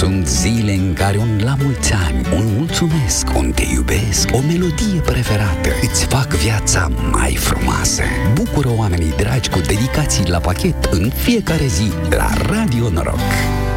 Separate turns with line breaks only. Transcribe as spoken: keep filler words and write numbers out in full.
Sunt zile în care un la mulți ani, un mulțumesc, un te iubesc, o melodie preferată îți fac viața mai frumoasă. Bucură oamenii dragi cu dedicații la pachet în fiecare zi la Radio Noroc.